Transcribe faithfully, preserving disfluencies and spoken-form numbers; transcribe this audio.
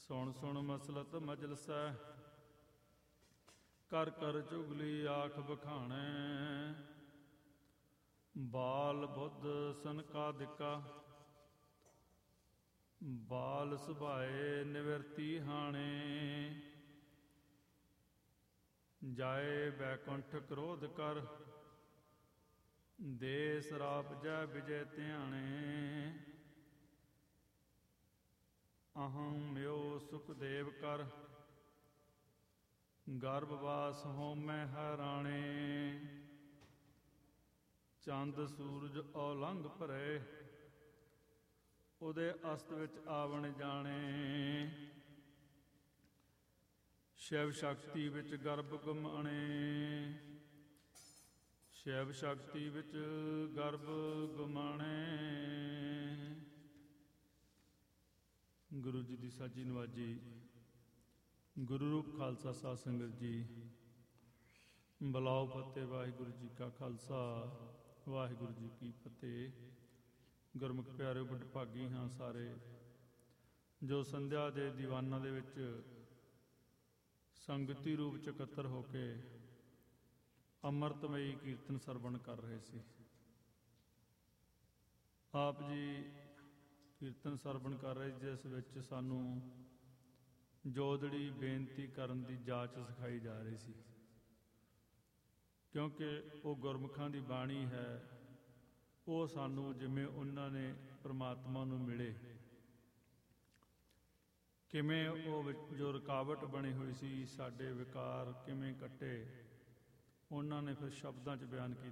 ਸੁਣ ਸੁਣ ਮਸਲਤ ਮਜਲਸੈ, ਕਰ ਕਰ ਚੁਗਲੀ ਆਖ ਬਖਾਣੈ। ਬਾਲ ਬੁੱਧ ਸਨਕਾਦਿਕਾ, ਬਾਲ ਸੁਭਾਏ ਨਿਵਰਤੀ ਹਾਣੇ। ਜਾਏ ਬੈਕੁੰਠ ਕ੍ਰੋਧ ਕਰ, ਦੇ ਸਰਾਪ ਜੈ ਵਿਜੈ ਧਿਆਣੇ। ਅਹੰ ਮਿਓ ਸੁਖਦੇਵ ਕਰ, ਗਰਭਵਾਸ ਹੋਮੈ ਹੈਰਾਣੇ। ਚੰਦ ਸੂਰਜ ਔਲੰਘ ਭਰੇ, ਉਦੇ ਅਸਤ ਵਿੱਚ ਆਵਣ ਜਾਣੇ। ਸ਼ਿਵ ਸ਼ਕਤੀ ਵਿੱਚ ਗਰਭ ਗਮਾਣੇ, ਸ਼ਿਵ ਸ਼ਕਤੀ ਵਿੱਚ ਗਰਭ ਗਮਾਣੇ। ਗੁਰੂ ਜੀ ਦੀ ਸਾਜੀ ਨਵਾਜੀ। ਗੁਰੂ ਰੂਪ ਖਾਲਸਾ ਸਾਧ ਸੰਗਤ ਜੀ, ਬੁਲਾਓ ਫਤਿਹ। ਵਾਹਿਗੁਰੂ ਜੀ ਕਾ ਖਾਲਸਾ, ਵਾਹਿਗੁਰੂ ਜੀ ਕੀ ਫਤਿਹ। ਗੁਰਮੁਖ ਪਿਆਰਿਓ, ਬੜ ਭਾਗੀ ਹਾਂ ਸਾਰੇ ਜੋ ਸੰਧਿਆ ਦੇ ਦੀਵਾਨਾਂ ਦੇ ਵਿੱਚ ਸੰਗਤੀ ਰੂਪ ਚ ਇਕੱਤਰ ਹੋ ਕੇ ਅੰਮ੍ਰਿਤਮਈ ਕੀਰਤਨ ਸਰਵਣ ਕਰ ਰਹੇ ਸੀ। ਆਪ ਜੀ ਕੀਰਤਨ ਸਰਵਣ ਕਰ ਰਹੇ, ਜਿਸ ਵਿੱਚ ਸਾਨੂੰ ਜੋਦੜੀ ਬੇਨਤੀ ਕਰਨ ਦੀ ਜਾਚ ਸਿਖਾਈ ਜਾ ਰਹੀ ਸੀ, ਕਿਉਂਕਿ ਉਹ ਗੁਰਮੁਖਾਂ ਦੀ ਬਾਣੀ ਹੈ। ਉਹ ਸਾਨੂੰ ਜਿਵੇਂ ਉਹਨਾਂ ਨੇ ਪ੍ਰਮਾਤਮਾ ਨੂੰ ਮਿਲੇ, ਕਿਵੇਂ ਉਹ ਜੋ ਰੁਕਾਵਟ ਬਣੀ ਹੋਈ ਸੀ, ਸਾਡੇ ਵਿਕਾਰ ਕਿਵੇਂ ਕੱਟੇ, ਉਹਨਾਂ ਨੇ ਫਿਰ ਸ਼ਬਦਾਂ 'ਚ ਬਿਆਨ ਕੀਤਾ।